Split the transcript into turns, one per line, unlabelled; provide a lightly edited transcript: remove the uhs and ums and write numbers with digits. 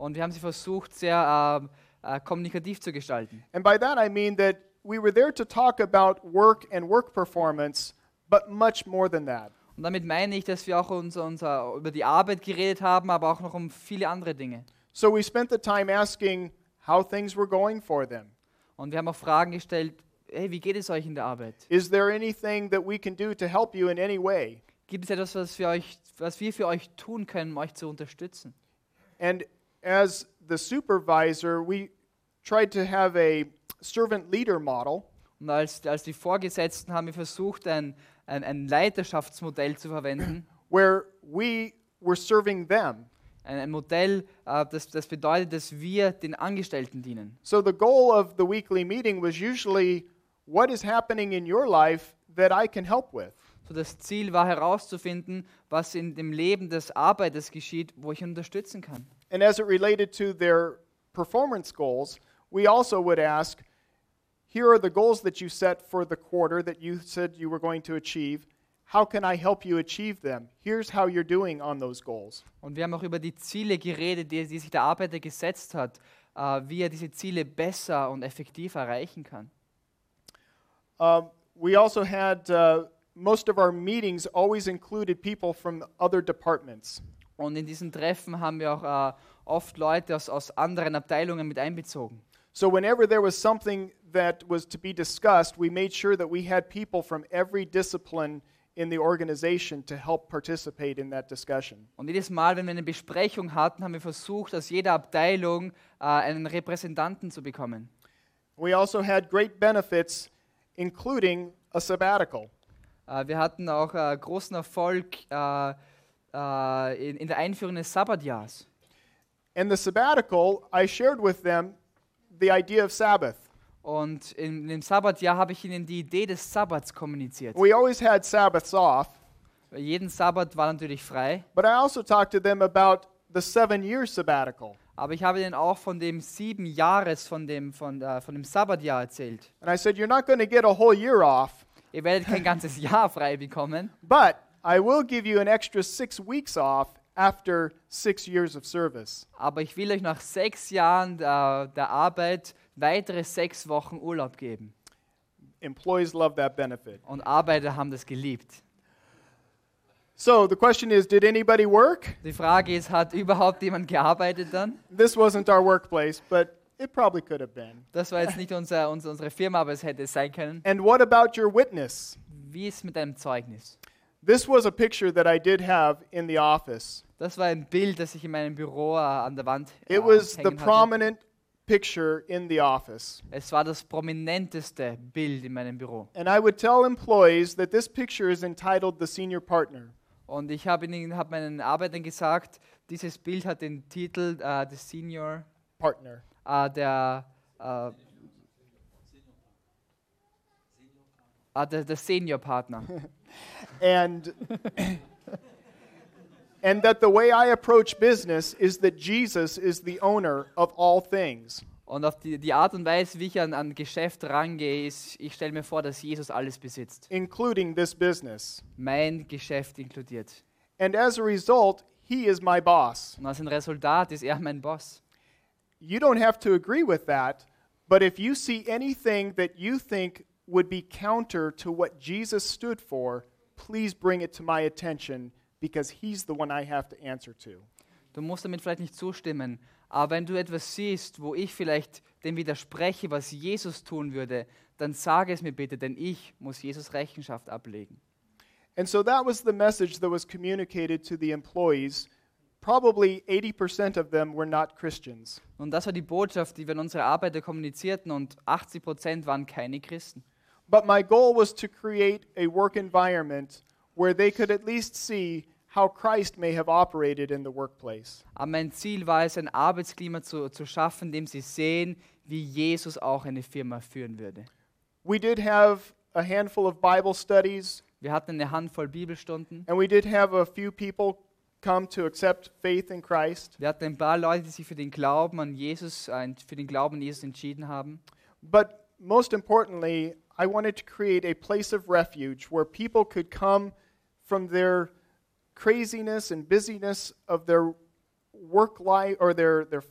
Und wir haben sie versucht, sehr kommunikativ zu gestalten.
And by that I mean that we were there to talk about work and work performance, but much more than that.
Und damit meine ich, dass wir auch über die Arbeit geredet haben, aber auch noch um viele andere Dinge.
So we spent the time asking how things were going for them.
Und wir haben auch Fragen gestellt, hey, wie geht es euch in der Arbeit?
Is there anything that we can do to help you in any way?
Gibt es etwas, was wir für euch tun können, um euch zu unterstützen?
And as the supervisor, we tried to have a servant leader model.
Und als die Vorgesetzten haben wir versucht, ein Leiterschaftsmodell zu verwenden.
Where we were serving them.
Ein Modell, das bedeutet, dass wir den Angestellten dienen.
So the goal of the weekly meeting was usually, what is happening in your life that I can help with?
So das Ziel war herauszufinden, was in dem Leben des Arbeiters geschieht, wo ich unterstützen kann.
And as it related to their performance goals, we also would ask, here are the goals that you set for the quarter that you said you were going to achieve. How can I help you achieve them? Here's how you're doing on those goals.
Und wir haben auch über die Ziele geredet, die sich der Arbeiter gesetzt hat, wie er diese Ziele besser und effektiver erreichen kann.
We also had most of our meetings always included people from other departments.
Und in diesen Treffen haben wir auch oft Leute aus anderen Abteilungen mit einbezogen.
So whenever there was something that was to be discussed, we made sure that we had people from every discipline in the organization to help participate in that discussion.
Und jedes Mal, wenn wir eine Besprechung hatten, haben wir versucht, aus jeder Abteilung einen Repräsentanten zu bekommen.
We also had great benefits, including a sabbatical.
Wir hatten auch großen Erfolg in der Einführung des Sabbatjahrs.
And the sabbatical, I shared with them the idea of Sabbath.
Und in dem Sabbatjahr habe ich ihnen die Idee des Sabbats kommuniziert.
We always had Sabbaths off,
Jeden Sabbat war natürlich frei,
but I also talked to them about the 7-year sabbatical.
aber ich habe ihnen auch von dem 7 Jahres von dem Sabbatjahr erzählt.
And I said, you're not going to get a whole year off,
Ihr werdet kein ganzes Jahr frei bekommen,
but I will give you an extra 6 weeks off after 6 years of service.
aber ich will euch nach 6 Jahren der Arbeit weitere 6 Wochen Urlaub geben.
Employees love that benefit.
Und Arbeiter haben das geliebt.
So the question is, did anybody work?
Die Frage ist, hat überhaupt jemand gearbeitet dann?
This wasn't our workplace, but it probably could have been.
Das war jetzt nicht unsere Firma, aber es hätte sein können.
And what about your witness?
Wie ist es mit deinem Zeugnis?
This was a picture that I did have in the office.
Das war ein Bild, das ich in meinem Büro an der Wand
It was the
hängen hatte.
prominent picture in the office.
Es war das prominenteste Bild in meinem Büro.
And I would tell employees that this picture is entitled The Senior Partner.
Und ich habe meinen Arbeitern gesagt, dieses Bild hat den Titel The Senior,
Partner.
der Senior Partner.
And and that the way I approach business is that Jesus is the owner of all things.
Und auf die Art und Weise, wie ich an Geschäft rangehe, ist, ich stelle mir vor, dass Jesus alles besitzt.
Including this business.
Mein Geschäft inkludiert.
And as a result, he is my boss.
Und als ein Resultat ist er mein Boss.
You don't have to agree with that, but if you see anything that you think would be counter to what Jesus stood for, please bring it to my attention because he's the one I have to answer to.
Du musst damit vielleicht nicht zustimmen, aber wenn du etwas siehst, wo ich vielleicht dem widerspreche, was Jesus tun würde, dann sage es mir bitte, denn ich muss Jesus Rechenschaft ablegen.
And so that was the message that was communicated to the employees. Probably 80% of them were not Christians.
Und das war die Botschaft, die wir an unsere Arbeiter kommunizierten, und 80% waren keine Christen.
But my goal was to create a work environment where they could at least see how Christ may have operated in the workplace.
Aber mein Ziel war es, ein Arbeitsklima zu schaffen, in dem sie sehen, wie Jesus auch eine Firma führen würde.
We did have a handful of Bible studies,
Wir hatten eine Handvoll Bibelstunden.
and we did have a few people come to accept faith in Christ.
Wir hatten ein paar Leute, die sich für den Glauben an Jesus entschieden haben.
But most importantly, I wanted to create a place of refuge where people could come from their craziness and busyness of their work life or their